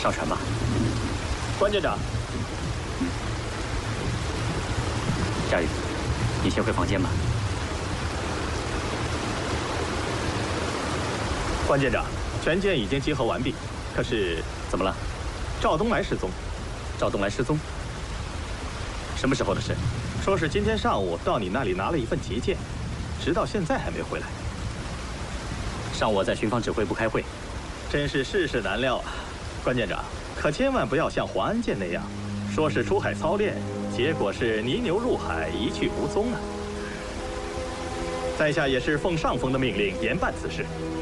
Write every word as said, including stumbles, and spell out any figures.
上船吧。 关舰长， 佳宇，你先回房间吧。 关舰长，全舰已经集合完毕，可是怎么了？ 赵东来失踪。 赵东来失踪？什么时候的事？ 说是今天上午到你那里拿了一份急件，直到现在还没回来。 上午我在巡防指挥部开会， 真是世事难料啊！关舰长，可千万不要像黄安舰那样，说是出海操练，结果是泥牛入海，一去无踪啊！在下也是奉上峰的命令严办此事。